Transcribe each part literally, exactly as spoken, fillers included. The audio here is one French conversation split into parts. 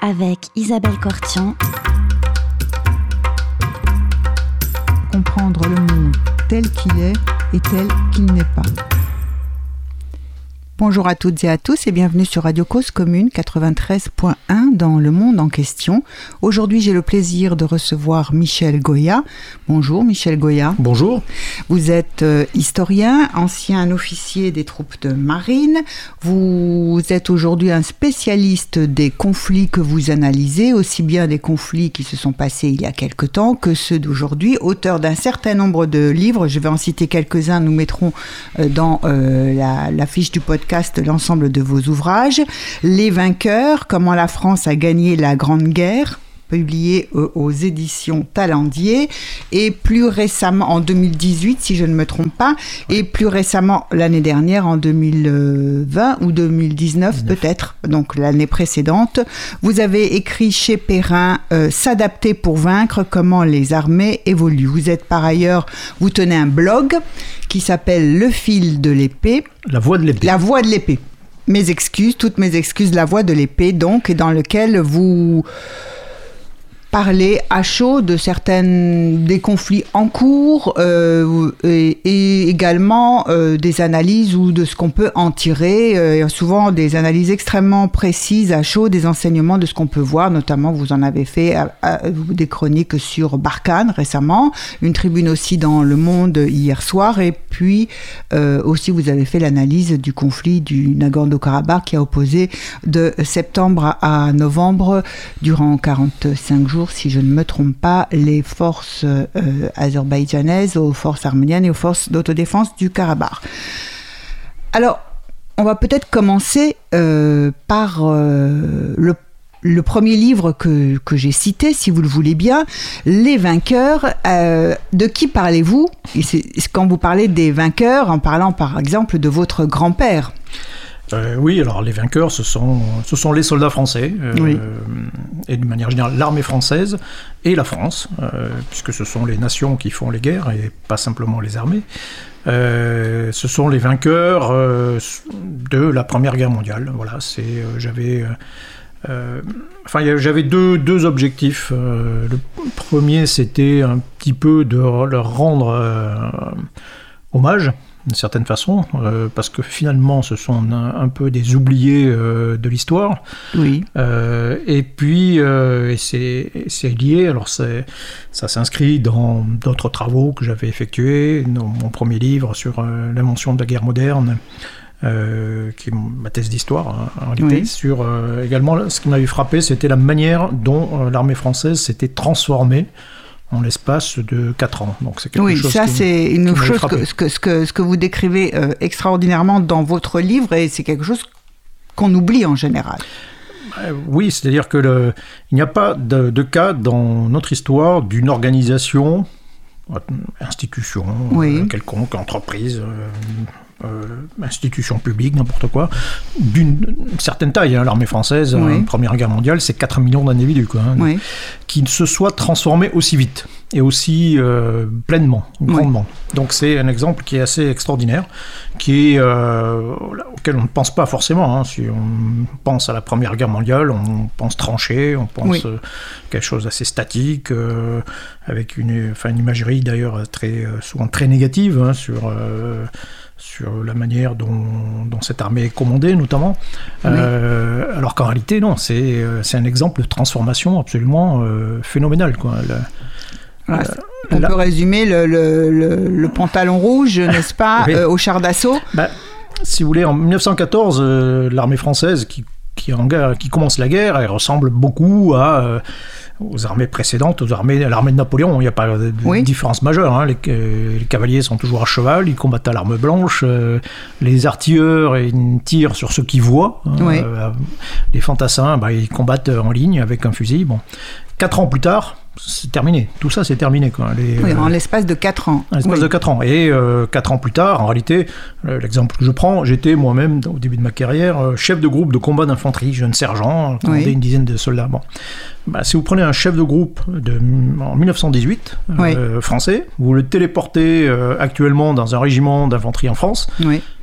avec Isabelle Cortian. Comprendre le monde tel qu'il est et tel qu'il n'est pas. Bonjour à toutes et à tous et bienvenue sur Radio Cause Commune quatre-vingt-treize point un dans le monde en question. Aujourd'hui, j'ai le plaisir de recevoir Michel Goya. Bonjour Michel Goya. Bonjour. Vous êtes euh, historien, ancien officier des troupes de marine. Vous êtes aujourd'hui un spécialiste des conflits que vous analysez, aussi bien des conflits qui se sont passés il y a quelque temps que ceux d'aujourd'hui. Auteur d'un certain nombre de livres, je vais en citer quelques-uns, nous mettrons euh, dans euh, la, la fiche du podcast l'ensemble de vos ouvrages. Les vainqueurs, comment la France a gagné la Grande Guerre, publié aux éditions Talendier, et plus récemment, en deux mille dix-huit, si je ne me trompe pas, et plus récemment, l'année dernière, en deux mille vingt ou deux mille dix-neuf peut-être, donc l'année précédente, vous avez écrit chez Perrin euh, « S'adapter pour vaincre, comment les armées évoluent ». Vous êtes par ailleurs, vous tenez un blog qui s'appelle « Le fil de l'épée ». La voix de l'épée. La voix de l'épée. Mes excuses, toutes mes excuses, la voix de l'épée, donc, et dans lequel vous parler à chaud de certaines des conflits en cours euh, et, et également euh, des analyses ou de ce qu'on peut en tirer, euh, souvent des analyses extrêmement précises à chaud des enseignements de ce qu'on peut voir, notamment vous en avez fait à, à, des chroniques sur Barkhane récemment, une tribune aussi dans Le Monde hier soir, et puis euh, aussi vous avez fait l'analyse du conflit du Nagorno-Karabakh qui a opposé de septembre à novembre durant quarante-cinq jours, si je ne me trompe pas, les forces euh, azerbaïdjanaises aux forces arméniennes et aux forces d'autodéfense du Karabakh. Alors, on va peut-être commencer euh, par euh, le, le premier livre que, que j'ai cité, si vous le voulez bien, Les vainqueurs. Euh, de qui parlez-vous ? Et c'est, quand vous parlez des vainqueurs, en parlant par exemple de votre grand-père. Euh, oui, alors les vainqueurs, ce sont, ce sont les soldats français, euh, oui. et de manière générale l'armée française et la France, euh, puisque ce sont les nations qui font les guerres et pas simplement les armées. Euh, ce sont les vainqueurs euh, de la Première Guerre mondiale. Voilà, c'est, euh, j'avais, euh, enfin, j'avais deux, deux objectifs. Euh, le premier, c'était un petit peu de leur rendre euh, hommage, d'une certaine façon, euh, parce que finalement ce sont un, un peu des oubliés euh, de l'histoire. Oui. Euh, et puis euh, et c'est, c'est lié, alors c'est, ça s'inscrit dans d'autres travaux que j'avais effectués, dans mon premier livre sur euh, l'invention de la guerre moderne, euh, qui est ma thèse d'histoire hein, en réalité, oui. Sur euh, également ce qui m'avait frappé, c'était la manière dont euh, l'armée française s'était transformée en l'espace de quatre ans. Donc c'est quelque oui, chose ça qui, c'est une qui chose que ce, que ce que ce que vous décrivez euh, extraordinairement dans votre livre, et c'est quelque chose qu'on oublie en général. Euh, oui, c'est-à-dire que le, il n'y a pas de, de cas dans notre histoire d'une organisation, institution, oui. euh, quelconque, entreprise, euh, euh, institution publique, n'importe quoi, d'une certaine taille. Hein, l'armée française, oui. hein, Première Guerre mondiale, c'est quatre millions d'individus, quoi, hein, oui. qui se soient transformés aussi vite et aussi euh, pleinement, grandement. Oui. Donc c'est un exemple qui est assez extraordinaire, qui est, euh, auquel on ne pense pas forcément. Hein. Si on pense à la Première Guerre mondiale, on pense tranchée, on pense oui. euh, quelque chose d'assez statique, euh, avec une, enfin, une imagerie d'ailleurs très, souvent très négative hein, sur... Euh, sur la manière dont, dont cette armée est commandée, notamment. Oui. Euh, alors qu'en réalité, non, c'est, c'est un exemple de transformation absolument euh, phénoménal, quoi. La, voilà, la, on la... peut résumer le, le, le, le pantalon rouge, n'est-ce pas, oui. euh, au char d'assaut. Bah, si vous voulez, en dix-neuf cent quatorze, euh, l'armée française qui, qui, en guerre, qui commence la guerre, elle ressemble beaucoup à... Euh, aux armées précédentes, aux armées, à l'armée de Napoléon, il n'y a pas de oui. différence majeure. Hein. Les, euh, les cavaliers sont toujours à cheval, ils combattent à l'arme blanche, euh, les artilleurs ils tirent sur ceux qui voient. Hein. Oui. Euh, les fantassins, bah, ils combattent en ligne avec un fusil. Bon. Quatre ans plus tard, c'est terminé. Tout ça, c'est terminé. Quoi. Les, oui, en euh, l'espace de quatre ans. En l'espace oui. de quatre ans. Et euh, quatre ans plus tard, en réalité, l'exemple que je prends, j'étais moi-même, au début de ma carrière, chef de groupe de combat d'infanterie, jeune sergent, commandé oui. une dizaine de soldats. Bon. Bah, si vous prenez un chef de groupe de, en dix-neuf cent dix-huit, oui. euh, français, vous le téléportez euh, actuellement dans un régiment d'infanterie en France, oui.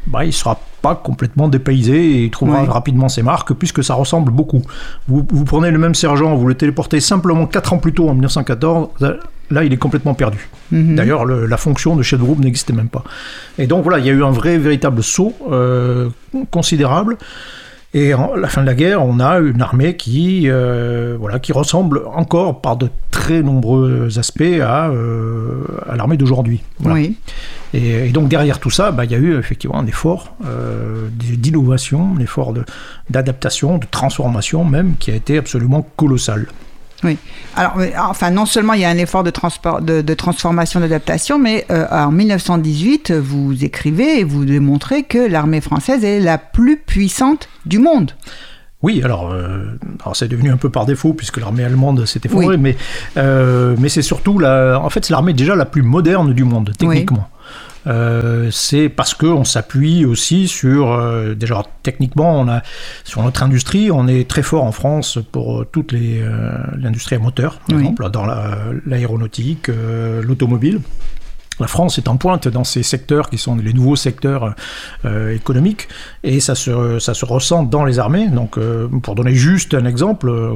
bah, il ne sera pas complètement dépaysé et il trouvera ouais. rapidement ses marques, puisque ça ressemble beaucoup. Vous, vous prenez le même sergent, vous le téléportez simplement quatre ans plus tôt, en dix-neuf cent quatorze, là, il est complètement perdu. Mm-hmm. D'ailleurs, le, la fonction de chef de groupe n'existait même pas. Et donc, voilà, il y a eu un vrai, véritable saut euh, considérable. Et à la fin de la guerre, on a une armée qui, euh, voilà, qui ressemble encore par de très nombreux aspects à, euh, à l'armée d'aujourd'hui. Voilà. Oui. Et, et donc derrière tout ça, bah, il y a eu effectivement un effort euh, d'innovation, un effort de, d'adaptation, de transformation même, qui a été absolument colossal. Oui. Alors, enfin, non seulement il y a un effort de, transport, de, de transformation, d'adaptation, mais euh, en dix-neuf cent dix-huit, vous écrivez et vous démontrez que l'armée française est la plus puissante du monde. Oui, alors, euh, alors c'est devenu un peu par défaut puisque l'armée allemande s'est effondrée, oui. mais, euh, mais c'est surtout, la, en fait, c'est l'armée déjà la plus moderne du monde, techniquement. Oui. Euh, c'est parce qu'on s'appuie aussi sur, euh, déjà techniquement, on a, sur notre industrie, on est très fort en France pour toute les, euh, l'industrie à moteur, par oui. exemple, dans la, l'aéronautique, euh, l'automobile. La France est en pointe dans ces secteurs qui sont les nouveaux secteurs euh, économiques et ça se, ça se ressent dans les armées. Donc, euh, pour donner juste un exemple, euh,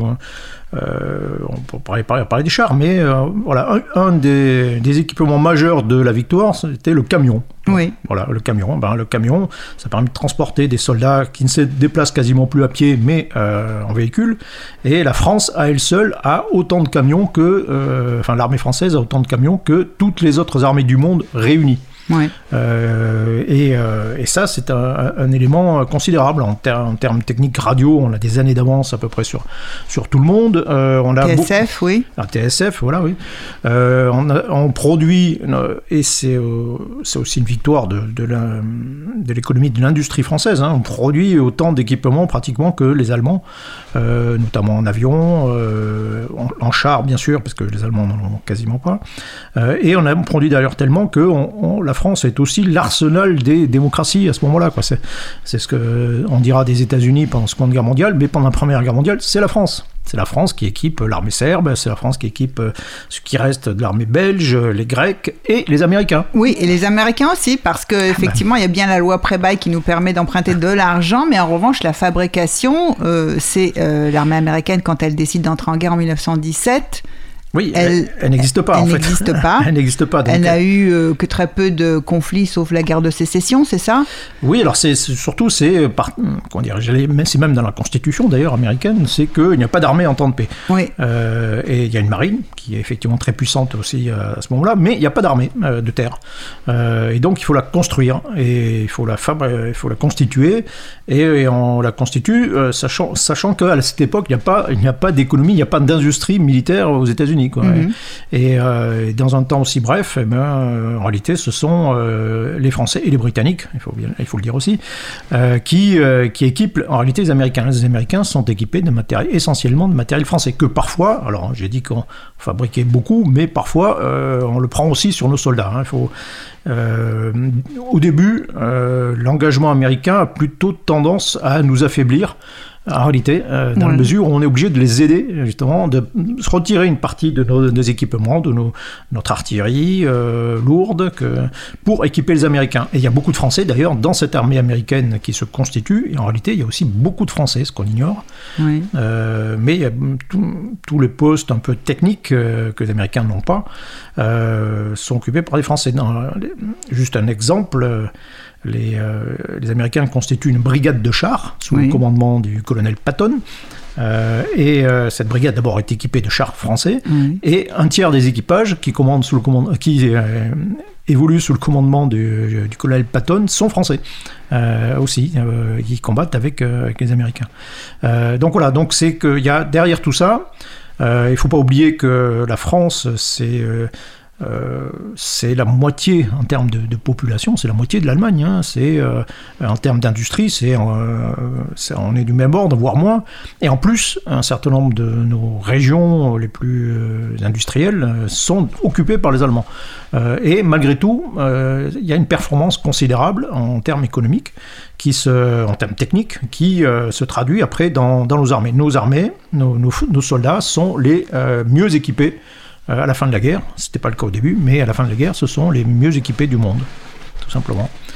euh, on peut parler, parler, parler des chars, mais euh, voilà, un, un des, des équipements majeurs de la victoire, c'était le camion. Oui. Voilà, le camion. Ben, le camion, ça permet de transporter des soldats qui ne se déplacent quasiment plus à pied, mais euh, en véhicule. Et la France, à elle seule, a autant de camions que, euh, enfin, l'armée française a autant de camions que toutes les autres armées du monde réunies. Ouais. Euh, et, euh, et ça, c'est un, un élément considérable en, ter- en termes techniques radio. On a des années d'avance à peu près sur, sur tout le monde. Euh, on a T S F, beau- oui. Ah, T S F, voilà, oui. Euh, on, a, on produit, et c'est, euh, c'est aussi une victoire de, de, la, de l'économie de l'industrie française. Hein. On produit autant d'équipements pratiquement que les Allemands, euh, notamment en avion, euh, en, en char, bien sûr, parce que les Allemands n'en ont quasiment pas. Euh, et on a produit d'ailleurs tellement que on, on, la France est aussi l'arsenal des démocraties à ce moment-là, quoi. C'est, c'est ce qu'on dira des États-Unis pendant la Seconde Guerre mondiale, mais pendant la Première Guerre mondiale, c'est la France. C'est la France qui équipe l'armée serbe, c'est la France qui équipe ce qui reste de l'armée belge, les Grecs et les Américains. Oui, et les Américains aussi, parce qu'effectivement, il y a bien la loi Prébaille qui nous permet d'emprunter de l'argent, mais en revanche, la fabrication, euh, c'est euh, l'armée américaine, quand elle décide d'entrer en guerre en dix-neuf cent dix-sept... Oui, elle, elle, elle n'existe pas, elle en fait. N'existe pas. elle n'existe pas. Donc elle n'a eu euh, que très peu de conflits, sauf la guerre de sécession, c'est ça ? Oui, alors c'est, c'est surtout, c'est, par, comment dire, c'est même dans la Constitution, d'ailleurs, américaine, c'est qu'il n'y a pas d'armée en temps de paix. Oui. Euh, et il y a une marine, qui est effectivement très puissante aussi euh, à ce moment-là, mais il n'y a pas d'armée euh, de terre. Euh, et donc, il faut la construire, et il faut la, fabri- il faut la constituer, et, et on la constitue, euh, sachant, sachant qu'à cette époque, il n'y a pas, il n'y a pas d'économie, il n'y a pas d'industrie militaire aux États-Unis. Quoi. Mm-hmm. Et, euh, et dans un temps aussi bref, eh ben, euh, en réalité, ce sont euh, les Français et les Britanniques, il faut, bien, il faut le dire aussi, euh, qui, euh, qui équipent en réalité les Américains. Les Américains sont équipés de matériel, essentiellement de matériel français, que parfois, alors j'ai dit qu'on fabriquait beaucoup, mais parfois euh, on le prend aussi sur nos soldats. Hein, il faut, euh, au début, euh, l'engagement américain a plutôt tendance à nous affaiblir. En réalité, euh, dans ouais. la mesure où on est obligé de les aider, justement, de se retirer une partie de nos, de nos équipements, de nos, notre artillerie euh, lourde, que, pour équiper les Américains. Et il y a beaucoup de Français, d'ailleurs, dans cette armée américaine qui se constitue. Et en réalité, il y a aussi beaucoup de Français, ce qu'on ignore. Oui. Euh, mais il y a tous les postes un peu techniques euh, que les Américains n'ont pas euh, sont occupés par les Français. Non, juste un exemple... Euh, Les, euh, les Américains constituent une brigade de chars sous oui. le commandement du colonel Patton. Euh, et euh, cette brigade d'abord est équipée de chars français oui. et un tiers des équipages qui, commandent sous le commande, qui euh, évoluent sous le commandement du, du colonel Patton sont français euh, aussi, euh, qui combattent avec, euh, avec les Américains. Euh, donc voilà, donc c'est qu'il y a derrière tout ça, euh, il ne faut pas oublier que la France, c'est... Euh, Euh, c'est la moitié en termes de, de population, c'est la moitié de l'Allemagne. Hein. C'est, euh, en termes d'industrie, c'est, euh, c'est, on est du même ordre, voire moins. Et en plus, un certain nombre de nos régions les plus euh, industrielles euh, sont occupées par les Allemands. Euh, et malgré tout, euh, il y a une performance considérable en termes économiques, qui se, en termes techniques, qui euh, se traduit après dans, dans nos armées. Nos armées, nos, nos, nos soldats sont les euh, mieux équipés à la fin de la guerre. C'était pas le cas au début, mais à la fin de la guerre, ce sont les mieux équipés du monde, tout simplement.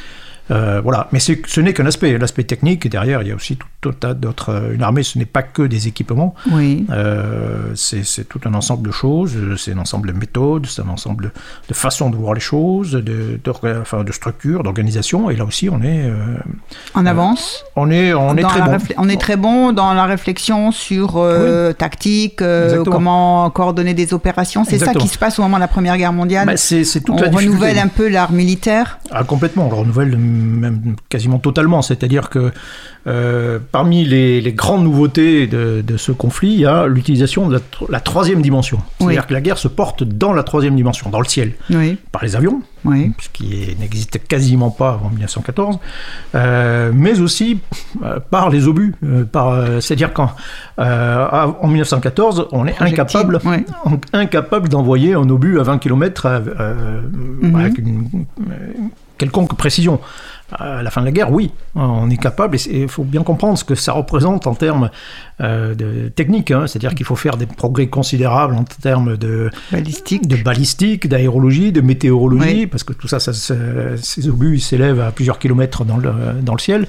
Euh, voilà, mais c'est, ce n'est qu'un aspect, l'aspect technique. Et derrière, il y a aussi tout un tas d'autres. Une armée, ce n'est pas que des équipements. Oui. Euh, c'est, c'est tout un ensemble de choses. C'est un ensemble de méthodes. C'est un ensemble de, de façons de voir les choses, de, de, enfin, de structures, d'organisation. Et là aussi, on est euh, en avance. Euh, on est, on est très bon. Réfl- on est très bon dans la réflexion sur euh, oui. tactique, euh, comment coordonner des opérations. C'est Exactement. Ça qui se passe au moment de la Première Guerre mondiale. Bah, c'est, c'est toute on la renouvelle un peu l'art militaire. Ah, complètement. On le renouvelle même quasiment totalement. C'est-à-dire que euh, parmi les, les grandes nouveautés de, de ce conflit, il y a l'utilisation de la, la troisième dimension. C'est-à-dire oui. que la guerre se porte dans la troisième dimension, dans le ciel, oui. par les avions, oui. ce qui n'existait quasiment pas avant dix-neuf cent quatorze, euh, mais aussi euh, par les obus. Euh, par, euh, c'est-à-dire qu'en euh, en dix-neuf cent quatorze, on est incapable, oui. incapable d'envoyer un obus à vingt kilomètres euh, mm-hmm. avec une, une quelconque précision. À la fin de la guerre, oui, on est capable, et il faut bien comprendre ce que ça représente en termes euh, de technique, hein, c'est-à-dire qu'il faut faire des progrès considérables en termes de balistique, de balistique, d'aérologie, de météorologie, oui. parce que tout ça, ça, ça ces obus s'élèvent à plusieurs kilomètres dans le, dans le ciel,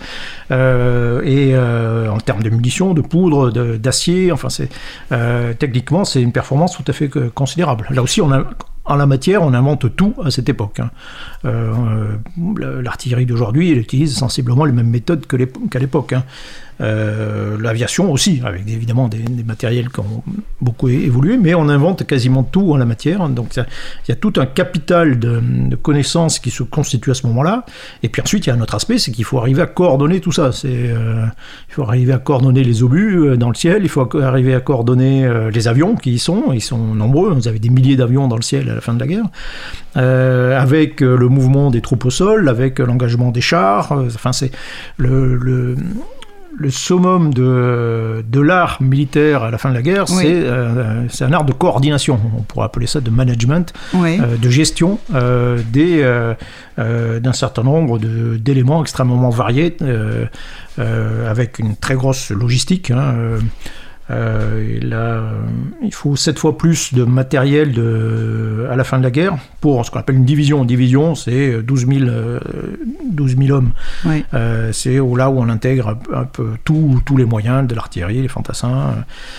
euh, et euh, en termes de munitions, de poudre, de, d'acier, enfin, c'est, euh, techniquement, c'est une performance tout à fait considérable. Là aussi, on a... En la matière, on invente tout à cette époque. Hein. Euh, l'artillerie d'aujourd'hui, elle utilise sensiblement les mêmes méthodes que l'époque, qu'à l'époque. Hein. Euh, l'aviation aussi, avec évidemment des, des matériels qui ont beaucoup évolué, mais on invente quasiment tout en la matière. Donc il y a tout un capital de, de connaissances qui se constitue à ce moment-là. Et puis ensuite, il y a un autre aspect, c'est qu'il faut arriver à coordonner tout ça. C'est, euh, il faut arriver à coordonner les obus dans le ciel, il faut arriver à coordonner euh, les avions qui y sont. Ils sont nombreux, vous avez des milliers d'avions dans le ciel à la fin de la guerre, euh, avec euh, le mouvement des troupes au sol, avec euh, l'engagement des chars. Euh, enfin, c'est le... le Le summum de, de l'art militaire à la fin de la guerre, oui. c'est, euh, c'est un art de coordination. On pourrait appeler ça de management, oui. euh, de gestion euh, des, euh, euh, d'un certain nombre de, d'éléments extrêmement variés, euh, euh, avec une très grosse logistique. Hein, euh, Euh, là, il faut sept fois plus de matériel de, à la fin de la guerre pour ce qu'on appelle une division. Une division, c'est douze mille hommes. Oui. Euh, c'est là où on intègre un, un peu tout, tous les moyens de l'artillerie, les fantassins,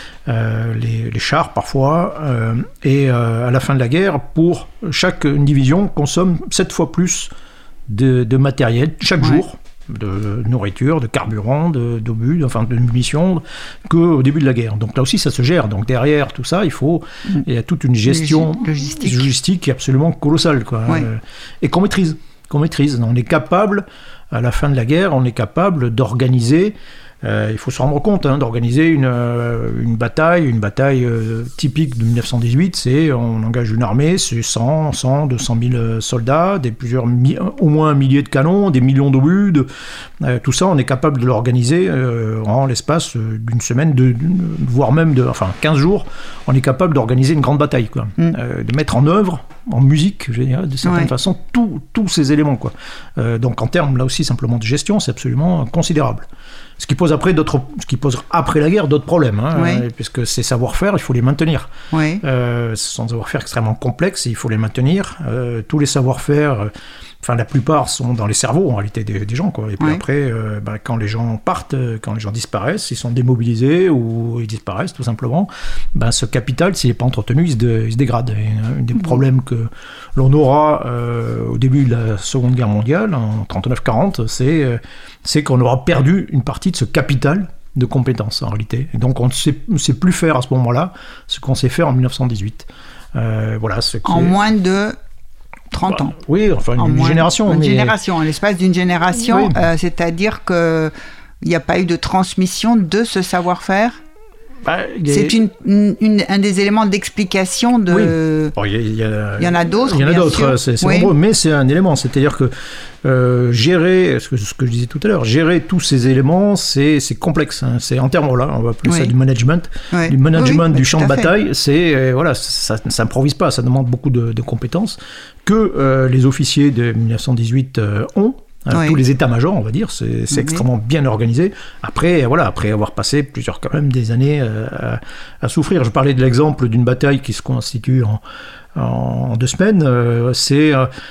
euh, les, les chars parfois. Euh, et euh, à la fin de la guerre, pour chaque une division consomme sept fois plus de, de matériel chaque oui. jour. De nourriture, de carburant, de, d'obus, enfin de munitions, qu'au début de la guerre. Donc là aussi, ça se gère. Donc derrière tout ça, il faut, mmh. il y a toute une gestion logistique, logistique qui est absolument colossale, quoi. Oui. Euh, et qu'on maîtrise, qu'on maîtrise. On est capable, à la fin de la guerre, on est capable d'organiser. Euh, il faut se rendre compte hein, d'organiser une, euh, une bataille, une bataille euh, typique de dix-neuf cent dix-huit, c'est on engage une armée, c'est cent, cent, deux cent mille soldats, des plusieurs mi- au moins un millier de canons, des millions d'obus, de, euh, tout ça on est capable de l'organiser euh, en l'espace d'une semaine, de, de, voire même de, enfin quinze jours, on est capable d'organiser une grande bataille, quoi. Mm. Euh, de mettre en œuvre, en musique, je veux dire, de certaine ouais. façon, tous ces éléments, quoi. Euh, donc en termes là aussi simplement de gestion, c'est absolument considérable. Ce qui pose après d'autres, ce qui pose après la guerre d'autres problèmes, hein, oui. euh, puisque ces savoir-faire, il faut les maintenir. Oui. Euh, ce sont des savoir-faire extrêmement complexes, et il faut les maintenir. Euh, tous les savoir-faire, euh, enfin la plupart sont dans les cerveaux en réalité des, des gens, quoi. Et puis oui. après, euh, bah, quand les gens partent, quand les gens disparaissent, ils sont démobilisés ou ils disparaissent tout simplement. Bah, ce capital, s'il n'est pas entretenu, il se, de, il se dégrade. Et un des mmh. problèmes que l'on aura euh, au début de la Seconde Guerre mondiale, en trente-neuf quarante, c'est euh, c'est qu'on aura perdu une partie de ce capital de compétences en réalité. Et donc on ne sait, sait plus faire à ce moment-là ce qu'on sait faire en dix-neuf cent dix-huit. Euh, voilà, ce en moins de trente bah, ans. Oui, enfin une, une génération. Une mais... génération, en l'espace d'une génération, oui. euh, c'est-à-dire qu'il n'y a pas eu de transmission de ce savoir-faire. Bah, a... C'est une, une, un des éléments d'explication de... Oui. Bon, il, y a, il, y a... il y en a d'autres, Il y en a d'autres, c'est, c'est oui. nombreux, mais c'est un élément. C'est-à-dire que euh, gérer, ce que, ce que je disais tout à l'heure, gérer tous ces éléments, c'est, c'est complexe. Hein. C'est en termes, là, on va appeler oui. ça du management. Oui. Du management oui, oui, du champ de bataille, c'est, euh, voilà, ça ne s'improvise pas, ça demande beaucoup de, de compétences que euh, les officiers de dix-neuf cent dix-huit euh, ont. Oui. Tous les états-majors, on va dire, c'est, c'est oui. extrêmement bien organisé. Après, voilà, après avoir passé plusieurs quand même des années euh, à, à souffrir. Je parlais de l'exemple d'une bataille qui se constitue en, en deux semaines. Euh, c'est euh,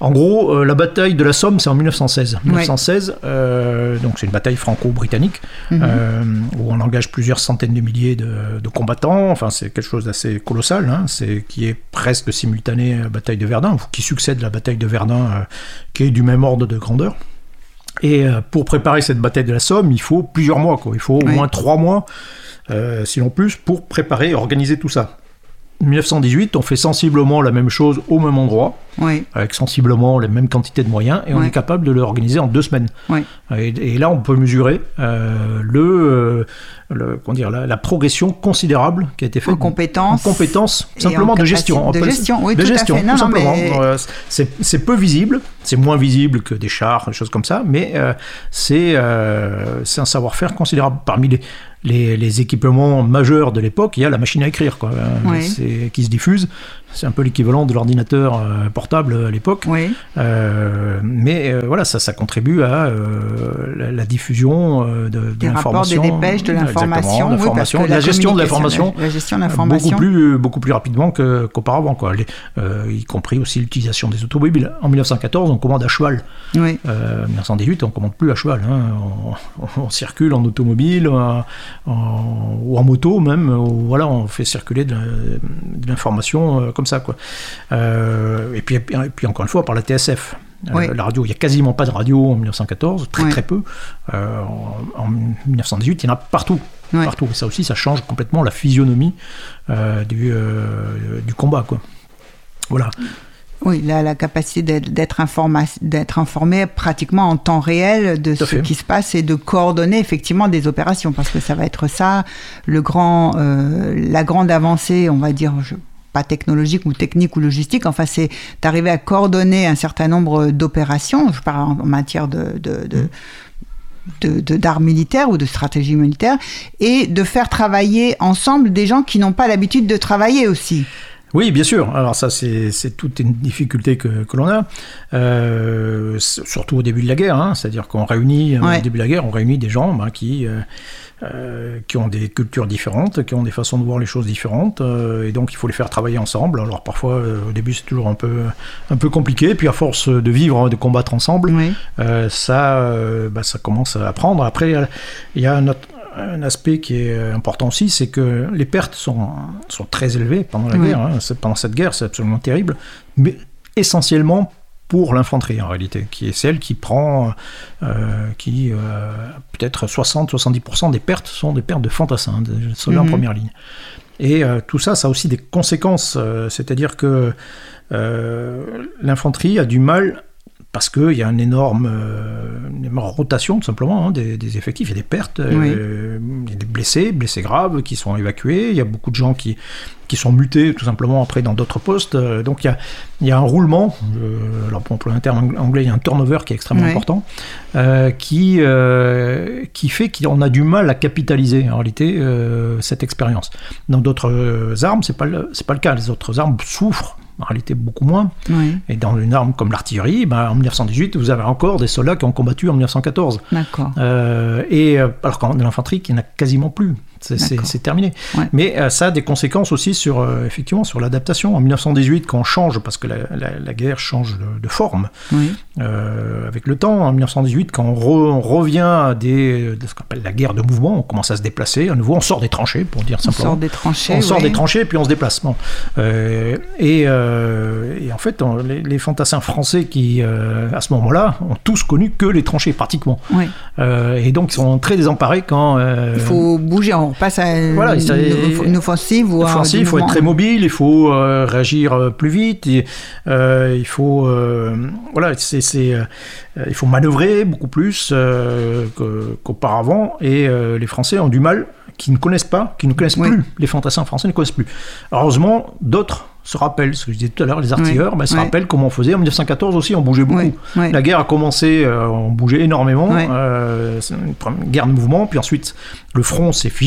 En gros, euh, la bataille de la Somme, c'est en mille neuf cent seize. mille neuf cent seize, euh, donc c'est une bataille franco-britannique, mm-hmm. euh, où on engage plusieurs centaines de milliers de, de combattants. Enfin, c'est quelque chose d'assez colossal, hein, c'est, qui est presque simultané à la bataille de Verdun, qui succède à la bataille de Verdun, euh, qui est du même ordre de grandeur. Et euh, pour préparer cette bataille de la Somme, il faut plusieurs mois, quoi. Il faut au oui. moins trois mois, euh, sinon plus, pour préparer et organiser tout ça. mille neuf cent dix-huit, on fait sensiblement la même chose au même endroit, oui. avec sensiblement la même quantité de moyens, et on oui. est capable de l'organiser en deux semaines. Oui. Et, et là, on peut mesurer euh, le, euh, le, comment dire, la, la progression considérable qui a été faite en compétences, en compétences simplement de gestion. De gestion, oui, de tout gestion, à fait. Non, tout non, simplement. Mais... C'est, c'est peu visible, c'est moins visible que des chars, des choses comme ça, mais euh, c'est, euh, c'est un savoir-faire considérable. Parmi les Les, les équipements majeurs de l'époque, il y a la machine à écrire, quoi, oui. c'est, qui se diffuse. C'est un peu l'équivalent de l'ordinateur euh, portable à l'époque. Oui. Euh, mais euh, voilà, ça, ça contribue à euh, la, la diffusion euh, de, de des l'information. Des rapports, des dépêches, de l'information. Oui, parce que la, la gestion de l'information. La, la gestion de l'information. Beaucoup plus, beaucoup plus rapidement que, qu'auparavant, quoi. Les, euh, y compris aussi l'utilisation des automobiles. En mille neuf cent quatorze, on commande à cheval. Oui. Euh, en mille neuf cent dix-huit, on ne commande plus à cheval. Hein. On, on circule en automobile, en, en, ou en moto même. Où, voilà, on fait circuler de, de l'information euh, comme ça, quoi. Euh, et, puis, et puis encore une fois par la T S F, oui. euh, la radio, il n'y a quasiment pas de radio en mille neuf cent quatorze, très oui. très peu. Euh, en, en mille neuf cent dix-huit, il y en a partout, oui. partout. Et ça aussi, ça change complètement la physionomie euh, du, euh, du combat, quoi. Voilà. Oui, la, la capacité d'être, d'être, informa- d'être informé pratiquement en temps réel de ce qui se passe et de coordonner effectivement des opérations, parce que ça va être ça, le grand, euh, la grande avancée, on va dire, je, pas technologique ou technique ou logistique, enfin c'est d'arriver à coordonner un certain nombre d'opérations, je parle en, en matière de... de, de De, de, d'art militaire ou de stratégie militaire, et de faire travailler ensemble des gens qui n'ont pas l'habitude de travailler aussi. Oui, bien sûr. Alors ça, c'est, c'est toute une difficulté que, que l'on a, euh, surtout au début de la guerre. Hein, c'est-à-dire qu'on réunit, ouais. au début de la guerre, on réunit des gens ben, qui, euh, euh, qui ont des cultures différentes, qui ont des façons de voir les choses différentes, euh, et donc il faut les faire travailler ensemble. Alors parfois, euh, au début, c'est toujours un peu, un peu compliqué, puis à force de vivre, de combattre ensemble, oui. euh, ça, euh, ben, ça commence à apprendre. Après, il y a un autre... Un aspect qui est important aussi, c'est que les pertes sont, sont très élevées pendant la oui. guerre. Hein. Pendant cette guerre, c'est absolument terrible, mais essentiellement pour l'infanterie en réalité, qui est celle qui prend, euh, qui euh, peut-être soixante à soixante-dix pour cent des pertes sont des pertes de fantassins, des soldats mm-hmm. en première ligne. Et euh, tout ça, ça a aussi des conséquences, euh, c'est-à-dire que euh, l'infanterie a du mal. Parce qu'il y a une énorme, euh, une énorme rotation, tout simplement, hein, des, des effectifs. Il y a des pertes, oui. euh, il y a des blessés, blessés graves qui sont évacués. Il y a beaucoup de gens qui, qui sont mutés, tout simplement, après dans d'autres postes. Euh, donc il y a, il y a un roulement, euh, alors pour employer un terme anglais, il y a un turnover qui est extrêmement oui. important, euh, qui, euh, qui fait qu'on a du mal à capitaliser, en réalité, euh, cette expérience. Dans d'autres armes, ce n'est pas, c'est pas le cas. Les autres armes souffrent. En réalité, beaucoup moins. Oui. Et dans une arme comme l'artillerie, ben, en mille neuf cent dix-huit, vous avez encore des soldats qui ont combattu en mille neuf cent quatorze. D'accord. Euh, et, alors qu'en l'infanterie, qui n'a quasiment plus. C'est, c'est, c'est terminé. Ouais. Mais euh, ça a des conséquences aussi sur, euh, effectivement, sur l'adaptation. En mille neuf cent dix-huit, quand on change, parce que la, la, la guerre change de, de forme oui. euh, avec le temps, en mille neuf cent dix-huit, quand on, re, on revient à des, de ce qu'on appelle la guerre de mouvement, on commence à se déplacer. À nouveau, on sort des tranchées, pour dire simplement. On sort des tranchées, On sort oui. des tranchées, puis on se déplace. Bon. Euh, et, euh, et en fait, on, les, les fantassins français qui, euh, à ce moment-là, ont tous connu que les tranchées, pratiquement. Oui. Euh, et donc, ils sont très désemparés quand... Euh, il faut bouger, on passe à... Voilà, Une, une offensive ou offensive, il faut être très mobile, il faut euh, réagir plus vite, et, euh, il faut euh, voilà, c'est, c'est, euh, il faut manœuvrer beaucoup plus euh, que, qu'auparavant, et euh, les Français ont du mal, qui ne connaissent pas, qui ne connaissent oui. plus, les fantassins français ne connaissent plus. Heureusement, d'autres se rappellent, ce que je disais tout à l'heure, les artilleurs, oui. ben, se oui. rappellent comment on faisait. En mille neuf cent quatorze aussi, on bougeait beaucoup. Oui. Oui. La guerre a commencé, euh, on bougeait énormément, oui. euh, c'est une guerre de mouvement, puis ensuite le front s'est figé.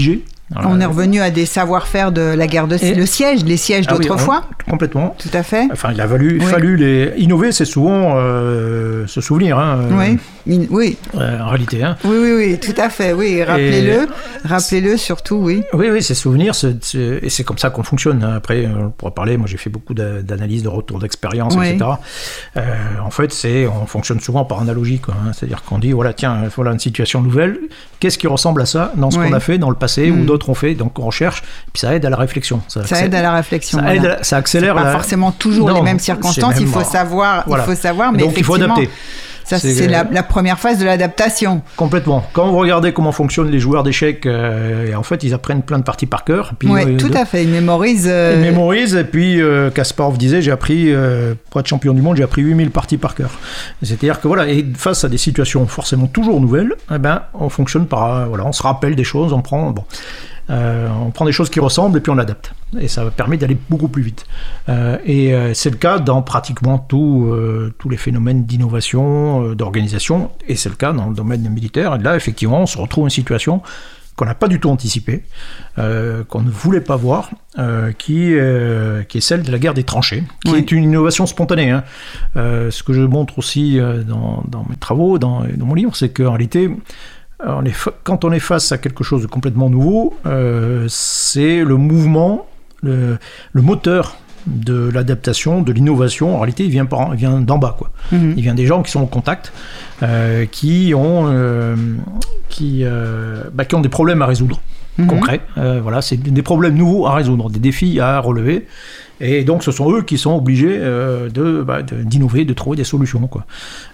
Voilà. On est revenu à des savoir-faire de la guerre de et... le siège, les sièges ah d'autrefois. Oui, on... complètement. Tout à fait. Enfin, il a fallu, oui. fallu les innover, c'est souvent euh, se souvenir. Hein, oui. In... oui. Euh, en réalité. Hein. Oui, oui, oui, tout à fait. Oui, rappelez-le, et... rappelez-le surtout, oui. Oui, oui, c'est souvenir, c'est, c'est... et c'est comme ça qu'on fonctionne. Après, on pourra parler. Moi, j'ai fait beaucoup d'analyses, de retours d'expérience, oui. et cetera. Euh, en fait, c'est, on fonctionne souvent par analogie, quoi. Hein. C'est-à-dire qu'on dit, voilà, tiens, voilà une situation nouvelle. Qu'est-ce qui ressemble à ça dans ce oui. qu'on a fait dans le passé mmh. ou d'autres ont fait. Donc on recherche, puis ça aide à la réflexion. Ça, ça aide à la réflexion. Ça, voilà. aide à, ça accélère. C'est pas la... forcément toujours non, les mêmes circonstances. Même, il faut savoir. Voilà. Il faut savoir, mais donc il faut adapter. Ça, c'est, c'est la, la première phase de l'adaptation. Complètement. Quand vous regardez comment fonctionnent les joueurs d'échecs, euh, et en fait, ils apprennent plein de parties par cœur. Oui, euh, tout de... à fait. Ils mémorisent. Euh... Ils mémorisent. Et puis, euh, Kasparov disait, j'ai appris, euh, pour être champion du monde, j'ai appris huit mille parties par cœur. C'est-à-dire que voilà, et face à des situations forcément toujours nouvelles, eh ben, on fonctionne par, euh, voilà, on se rappelle des choses, on prend, bon. Euh, on prend des choses qui ressemblent et puis on l'adapte. Et ça permet d'aller beaucoup plus vite. Euh, et euh, c'est le cas dans pratiquement tout, euh, tous les phénomènes d'innovation, euh, d'organisation. Et c'est le cas dans le domaine militaire. Et là, effectivement, on se retrouve dans une situation qu'on n'a pas du tout anticipée, euh, qu'on ne voulait pas voir, euh, qui, euh, qui est celle de la guerre des tranchées, qui oui. est une innovation spontanée. Hein. Euh, ce que je montre aussi euh, dans, dans mes travaux, dans, dans mon livre, c'est qu'en réalité... On est fa- quand on est face à quelque chose de complètement nouveau, euh, c'est le mouvement, le, le moteur de l'adaptation, de l'innovation. En réalité, il vient, par, il vient d'en bas, quoi. Mm-hmm. Il vient des gens qui sont au contact, euh, qui, ont, euh, qui, euh, bah, qui ont des problèmes à résoudre, mm-hmm. concrets. Euh, voilà, c'est des problèmes nouveaux à résoudre, des défis à relever. Et donc, ce sont eux qui sont obligés euh, de, bah, de, d'innover, de trouver des solutions, quoi.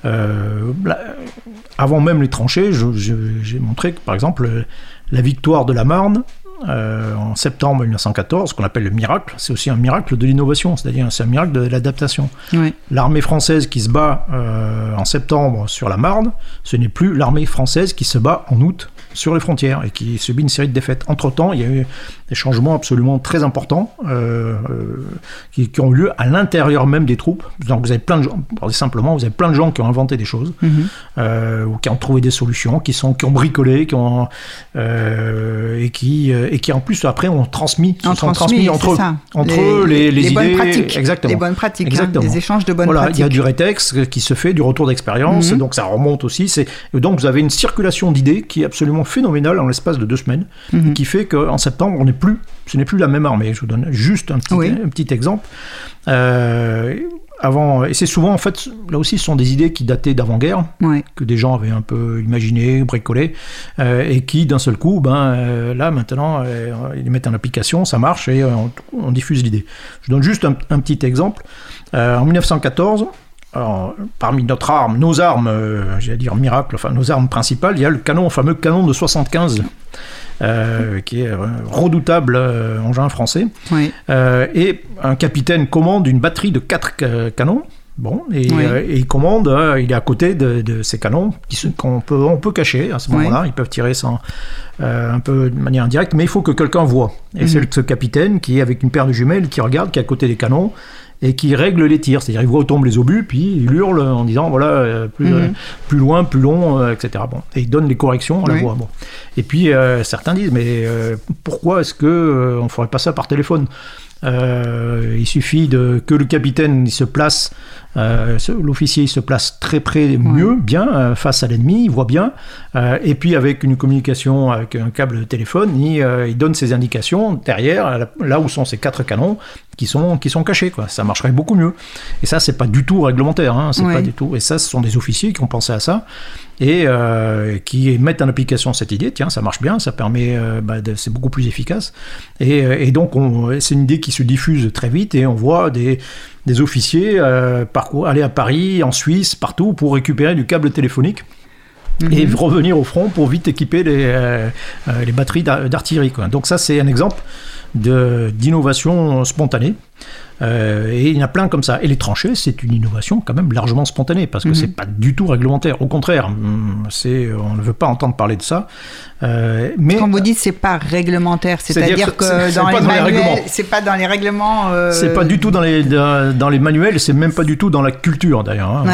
Euh, là, avant même les tranchées, je, je, j'ai montré que, par exemple, la victoire de la Marne, euh, en septembre mille neuf cent quatorze, qu'on appelle le miracle, c'est aussi un miracle de l'innovation, c'est-à-dire c'est un miracle de l'adaptation. Oui. L'armée française qui se bat euh, en septembre sur la Marne, ce n'est plus l'armée française qui se bat en août sur les frontières et qui subit une série de défaites. Entre-temps, il y a eu des changements absolument très importants euh, euh, qui, qui ont eu lieu à l'intérieur même des troupes. Donc vous avez plein de gens, pour dire simplement, vous avez plein de gens qui ont inventé des choses, mm-hmm. euh, ou qui ont trouvé des solutions, qui, sont, qui ont bricolé, qui ont, euh, et, qui, et qui en plus après ont transmis, se sont transmis, transmis entre eux, entre les, eux les, les, les idées. Bonnes pratiques. Exactement. Les bonnes pratiques, Exactement. Hein, les échanges de bonnes voilà, pratiques. Il y a du rétex qui se fait, du retour d'expérience, mm-hmm. donc ça remonte aussi. C'est, donc vous avez une circulation d'idées qui est absolument phénoménale en l'espace de deux semaines, mm-hmm. qui fait qu'en septembre, on n'est plus, ce n'est plus la même armée. Je vous donne juste un petit, oui. un petit exemple. Euh, avant, et c'est souvent, en fait, là aussi, ce sont des idées qui dataient d'avant-guerre, oui. que des gens avaient un peu imaginé, bricolé, euh, et qui, d'un seul coup, ben, euh, là, maintenant, euh, ils les mettent en application, ça marche, et euh, on, on diffuse l'idée. Je donne juste un, un petit exemple. Euh, en mille neuf cent quatorze, alors, parmi notre arme, nos armes, euh, j'allais dire miracle, enfin nos armes principales, il y a le canon, le fameux canon de soixante-quinze, euh, qui est un redoutable euh, engin français. Oui. Euh, et un capitaine commande une batterie de quatre ca- canons. Bon, et, oui. euh, et il commande, euh, il est à côté de, de ces canons qui se, qu'on peut, on peut cacher à ce moment-là. Oui. Ils peuvent tirer sans, euh, un peu de manière indirecte, mais il faut que quelqu'un voie. Et mm-hmm. c'est ce capitaine qui est avec une paire de jumelles qui regarde, qui est à côté des canons, et qui règle les tirs, c'est-à-dire il voit où tombent les obus, puis il hurle en disant voilà euh, plus, mmh. euh, plus loin, plus long, euh, et cetera. Bon, et il donne les corrections à la oui. voix. Bon. Et puis euh, certains disent mais euh, pourquoi est-ce que euh, on ferait pas ça par téléphone? Euh, il suffit de, que le capitaine il se place, euh, l'officier il se place très près, mieux, mmh. bien, euh, face à l'ennemi, il voit bien, euh, et puis avec une communication avec un câble de téléphone, il, euh, il donne ses indications derrière, là où sont ces quatre canons qui sont, qui sont cachés, quoi. Ça marcherait beaucoup mieux. Et ça, c'est pas du tout réglementaire, hein, c'est oui. pas du tout. Et ça, ce sont des officiers qui ont pensé à ça et euh, qui mettent en application cette idée. Tiens, ça marche bien, ça permet, euh, bah, de, c'est beaucoup plus efficace. Et, et donc, on, c'est une idée qui se diffuse très vite et on voit des, des officiers euh, parcours, aller à Paris, en Suisse, partout pour récupérer du câble téléphonique. Mmh. Et revenir au front pour vite équiper les, euh, les batteries d'artillerie, quoi. Donc ça, c'est un exemple de, d'innovation spontanée. Euh, et il y en a plein comme ça. Et les tranchées, c'est une innovation quand même largement spontanée, parce que mmh. c'est pas du tout réglementaire. Au contraire, c'est, on ne veut pas entendre parler de ça. Euh, mais quand vous dites c'est pas réglementaire, c'est-à-dire, c'est-à-dire que, que c'est, dans, c'est les manuels, dans les c'est pas dans les règlements. Euh... C'est pas du tout dans les dans, dans les manuels, c'est même pas du tout dans la culture d'ailleurs. Hein. Ouais.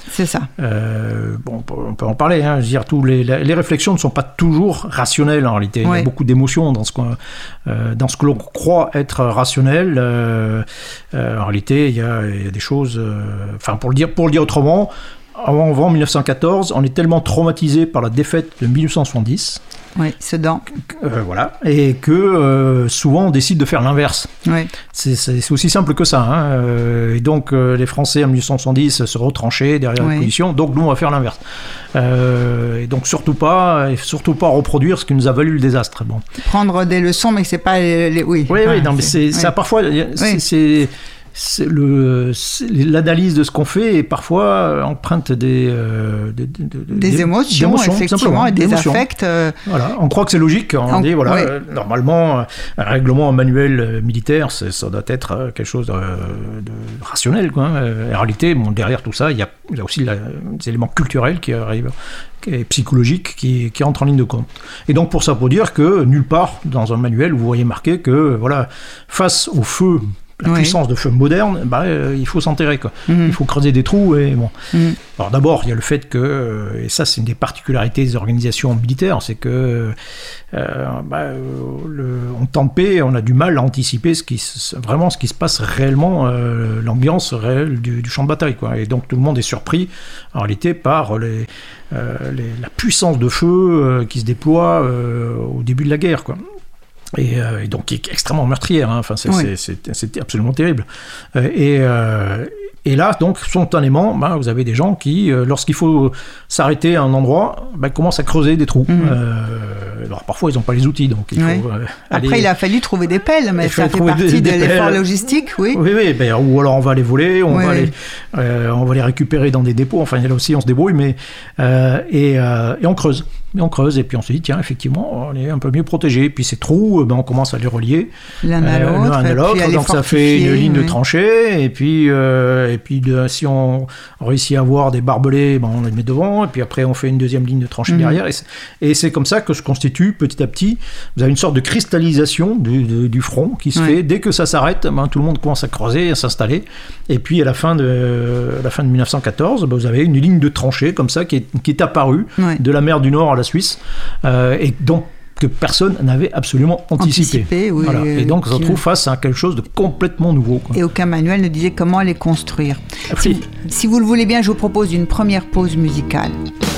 C'est ça. Euh, bon, on peut en parler. Hein. Je veux dire, tous les, les réflexions ne sont pas toujours rationnelles en réalité. Ouais. Il y a beaucoup d'émotions dans ce, euh, dans ce que l'on croit être rationnel. Euh, euh, en réalité, il y a, il y a des choses... Enfin, euh, pour le dire, pour le dire autrement, avant, avant mille neuf cent quatorze, on est tellement traumatisé par la défaite de mille neuf cent soixante-dix. Oui, Sedan. Euh, voilà. Et que euh, souvent on décide de faire l'inverse. Oui. C'est, c'est, c'est aussi simple que ça. Hein. Euh, et donc euh, les Français en mille neuf cent soixante-dix se retranchaient derrière oui. la position. Donc nous on va faire l'inverse. Euh, et donc surtout pas, surtout pas reproduire ce qui nous a valu le désastre. Bon. Prendre des leçons, mais c'est pas les, les... oui. Oui, ah, oui. Non, mais c'est, c'est oui. ça parfois. C'est, oui. c'est, C'est le, c'est l'analyse de ce qu'on fait est parfois empreinte des, euh, des, des, des, des émotions, émotions effectivement, et des émotions. affects. Euh... Voilà, on croit que c'est logique. On, on dit, voilà, oui. euh, normalement, un règlement manuel militaire, c'est, ça doit être quelque chose de, de rationnel. Quoi. En réalité, bon, derrière tout ça, il y a, il y a aussi la, des éléments culturels qui arrivent, et psychologiques qui, qui entrent en ligne de compte. Et donc, pour ça, pour dire que nulle part dans un manuel, vous voyez marqué que, voilà, face au feu, la oui. puissance de feu moderne, bah, euh, il faut s'enterrer, quoi. Mmh. Il faut creuser des trous et bon. Mmh. Alors d'abord, il y a le fait que, euh, et ça c'est une des particularités des organisations militaires, c'est que euh, bah, le, en temps de paix, on a du mal à anticiper ce qui, vraiment ce qui se passe réellement, euh, l'ambiance réelle du, du champ de bataille, quoi. Et donc tout le monde est surpris, en réalité, par les, euh, les, la puissance de feu euh, qui se déploie euh, au début de la guerre, quoi. Et, euh, et donc qui est extrêmement meurtrière, hein. Enfin, c'est, oui. c'est, c'est, c'est absolument terrible. Euh, et, euh, et là, donc, spontanément, ben, vous avez des gens qui, euh, lorsqu'il faut s'arrêter à un endroit, ben, commencent à creuser des trous. Mmh. Euh, alors parfois, ils n'ont pas les outils, donc il oui. faut euh, Après, aller... il a fallu trouver des pelles, mais ça fait partie des, des de l'effort pelles. logistique, oui. Oui, oui, ben, ou alors on va les voler, on, oui, va, oui. Les, euh, on va les récupérer dans des dépôts, enfin, là aussi, on se débrouille, mais... Euh, et, euh, et on creuse. Et on creuse, et puis on se dit, tiens, effectivement, on est un peu mieux protégé. Puis ces trous, ben, on commence à les relier l'un à l'autre, euh, l'un à l'autre donc ça fait une ligne oui. de tranchée. Et puis, euh, et puis de, si on réussit à avoir des barbelés, ben, on les met devant. Et puis après, on fait une deuxième ligne de tranchée mmh. derrière. Et c'est, et c'est comme ça que se constitue petit à petit. Vous avez une sorte de cristallisation du, du, du front qui se oui. fait. Dès que ça s'arrête, ben, tout le monde commence à creuser, à s'installer. Et puis à la fin de, à la fin de mille neuf cent quatorze, ben, vous avez une ligne de tranchée comme ça qui est, qui est apparue oui. de la mer du Nord à la Suisse, euh, et donc que personne n'avait absolument anticipé. anticipé oui, voilà. Et donc on se retrouve qui... face à quelque chose de complètement nouveau, quoi. Et aucun manuel ne disait comment les construire. Ah, si, si vous le voulez bien, je vous propose une première pause musicale.